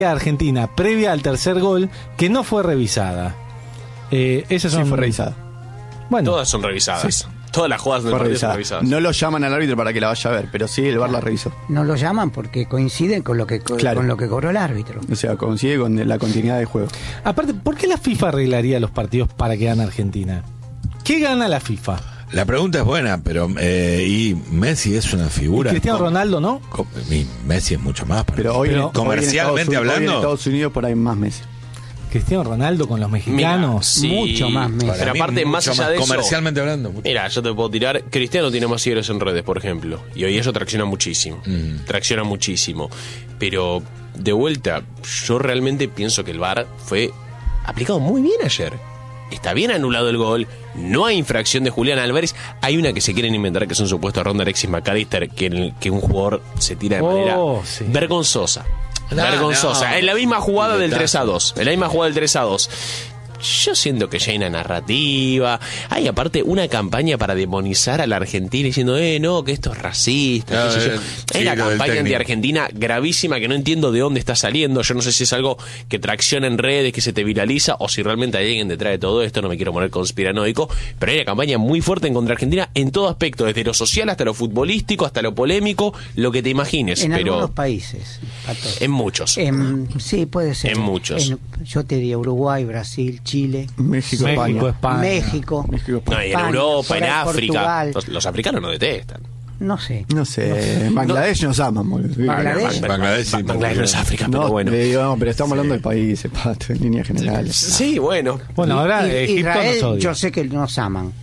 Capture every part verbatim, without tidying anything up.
Argentina previa al tercer gol que no fue revisada. Eh, esas son... Sí, fue revisada. Bueno, todas son revisadas. Sí. Todas las jugadas del partido son revisadas. No lo llaman al árbitro para que la vaya a ver, pero sí el V A R la revisó. No lo llaman porque coinciden con lo que claro. con lo que cobró el árbitro. O sea, coincide con la continuidad del juego. Aparte, ¿por qué la FIFA arreglaría los partidos para que gane Argentina? ¿Qué gana la FIFA? La pregunta es buena, pero eh, y Messi es una figura. Y Cristiano con, Ronaldo, ¿no? Con, y Messi es mucho más. Pero hoy, pero comercialmente hoy en hablando, hoy en Estados Unidos por ahí más Messi. Cristiano Ronaldo con los mexicanos, mira, sí, mucho más Messi. Pero aparte, más allá más, de eso, comercialmente hablando, mucho. Mira, yo te puedo tirar. Cristiano tiene más seguidores en redes, por ejemplo, y hoy eso tracciona muchísimo. Mm. Tracciona muchísimo. Pero de vuelta, yo realmente pienso que el V A R fue aplicado muy bien ayer. Está bien anulado el gol, no hay infracción de Julián Álvarez. Hay una que se quieren inventar, que es un supuesto ronda Alexis McAllister, que, que un jugador se tira de manera oh, sí. vergonzosa. No, vergonzosa. No. En la misma jugada del tres a dos. En la misma jugada del tres a dos. Yo siento que ya hay una narrativa. Hay aparte una campaña para demonizar a la Argentina diciendo, eh, no, que esto es racista. No, eh, sí, hay una campaña anti-argentina gravísima que no entiendo de dónde está saliendo. Yo no sé si es algo que tracciona en redes, que se te viraliza, o si realmente hay alguien detrás de todo esto. No me quiero poner conspiranoico, pero hay una campaña muy fuerte en contra Argentina en todo aspecto, desde lo social hasta lo futbolístico, hasta lo polémico, lo que te imagines. En pero algunos países. En muchos. En, sí, puede ser. En muchos. En, yo te diría Uruguay, Brasil, Chile, México, México, España. México, México, España. No, y en España, Europa, en África. Los, los africanos no detestan. No sé. No sé. Bangladesh no. nos ama. Bangladesh. Bangladesh, sí, Bangladesh no es África, no, pero bueno. Eh, no, pero estamos sí. hablando de países, Pato, en líneas generales. Sí, bueno. Bueno, ahora y, Egipto Israel, nos odia. Yo sé que nos aman.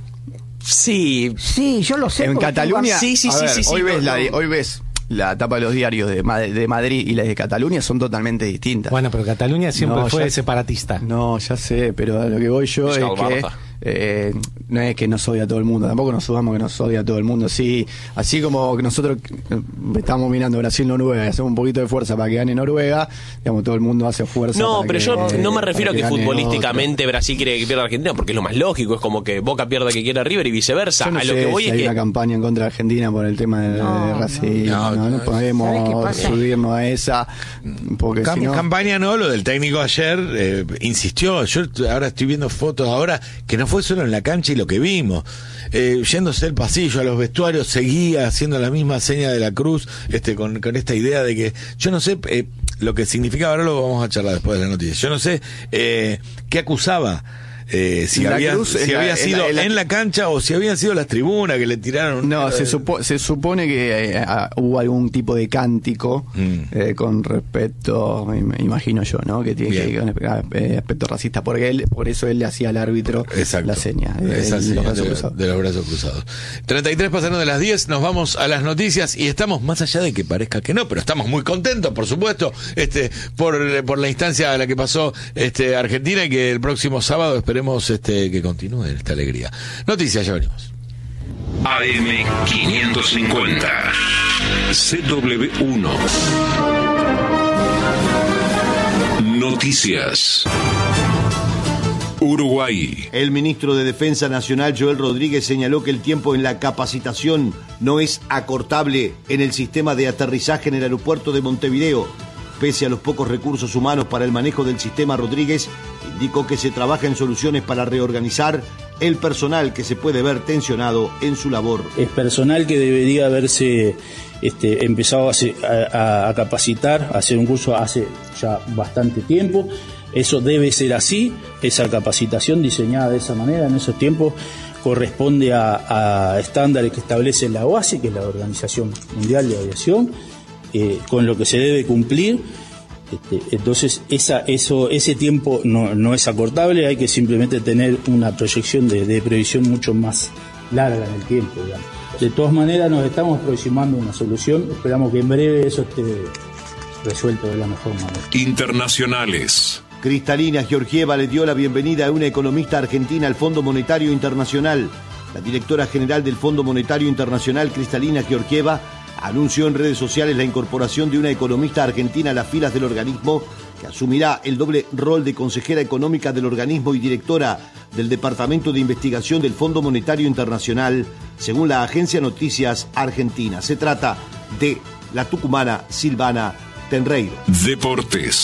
Sí. Sí, yo lo sé. En Cataluña, sí, sí, sí, sí, hoy, sí, ves no, la, no. hoy ves la tapa de los diarios de, de Madrid y las de Cataluña son totalmente distintas. Bueno, pero Cataluña siempre no, fue ya, separatista. No, ya sé, pero a lo que voy yo es, es que eh, no es que nos odia a todo el mundo, tampoco nos subamos que nos odia a todo el mundo. Sí, así como que nosotros estamos mirando Brasil-Noruega y hacemos un poquito de fuerza para que gane Noruega, digamos, todo el mundo hace fuerza. No, para pero que, yo eh, no me refiero a que, que futbolísticamente otro. Brasil quiere que pierda Argentina, porque es lo más lógico, es como que Boca pierda que quiera River y viceversa. Yo no a sé lo que voy si es hay que una campaña en contra de Argentina por el tema de, no, de Brasil. No, no, no, no podemos subirnos a esa. Porque Cam- si no... Campaña no, lo del técnico ayer eh, insistió. Yo ahora estoy viendo fotos ahora que no fue solo en la cancha y lo que vimos. Eh, yéndose el pasillo a los vestuarios, seguía haciendo la misma seña de la cruz, este, con, con esta idea de que, yo no sé eh, lo que significaba, ahora lo vamos a charlar después de la noticia. Yo no sé eh, qué acusaba. Eh, si la había, cruz, si la, había sido en la, en la cancha o si habían sido las tribunas que le tiraron. No, se, supo, se supone que eh, hubo algún tipo de cántico mm. eh, con respecto, me imagino yo, ¿no? Que tiene que con eh, aspecto racista, porque él, por eso él le hacía al árbitro Exacto. la seña, eh, Esa el, seña los de, brazos de los brazos cruzados. treinta y tres pasaron de las diez, nos vamos a las noticias y estamos, más allá de que parezca que no, pero estamos muy contentos, por supuesto, este, por, por la instancia a la que pasó este, Argentina, y que el próximo sábado esperemos este, que continúe esta alegría. Noticias, ya venimos. A M quinientos cincuenta C W uno Noticias. Uruguay. El ministro de Defensa Nacional, Joel Rodríguez, señaló que el tiempo en la capacitación no es acortable en el sistema de aterrizaje en el aeropuerto de Montevideo. Pese a los pocos recursos humanos para el manejo del sistema, Rodríguez indicó que se trabaja en soluciones para reorganizar el personal que se puede ver tensionado en su labor. Es personal que debería haberse este, empezado a, a, a capacitar, a hacer un curso hace ya bastante tiempo. Eso debe ser así, esa capacitación diseñada de esa manera en esos tiempos corresponde a, a estándares que establece la O A S I, que es la Organización Mundial de Aviación, eh, con lo que se debe cumplir. Este, entonces esa, eso, ese tiempo no, no es acortable, hay que simplemente tener una proyección de, de previsión mucho más larga en el tiempo, digamos. De todas maneras nos estamos aproximando a una solución, esperamos que en breve eso esté resuelto de la mejor manera. Internacionales. Cristalina Georgieva le dio la bienvenida a una economista argentina al Fondo Monetario Internacional. La directora general del Fondo Monetario Internacional, Cristalina Georgieva, anunció en redes sociales la incorporación de una economista argentina a las filas del organismo, que asumirá el doble rol de consejera económica del organismo y directora del Departamento de Investigación del Fondo Monetario Internacional, según la agencia Noticias Argentina. Se trata de la tucumana Silvana Tenreiro. Deportes.